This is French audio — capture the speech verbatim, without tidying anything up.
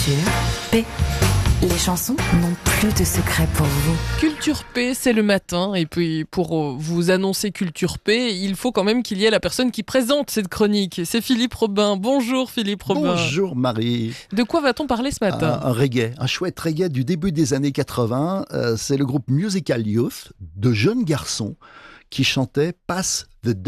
Culture P. Les chansons n'ont plus de secret pour vous. Culture P, c'est le matin. Et puis, pour vous annoncer Culture P, il faut quand même qu'il y ait la personne qui présente cette chronique. C'est Philippe Robin. Bonjour Philippe Robin. Bonjour Marie. De quoi va-t-on parler ce matin ? Un, un reggae, un chouette reggae du début des années quatre-vingts. Euh, c'est le groupe Musical Youth, de jeunes garçons qui chantaient Pass the